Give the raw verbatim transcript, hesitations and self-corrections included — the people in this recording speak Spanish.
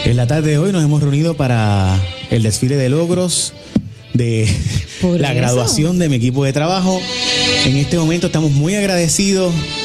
En la tarde de hoy nos hemos reunido para el desfile de logros de Por la eso. graduación de mi equipo de trabajo. En este momento estamos muy agradecidos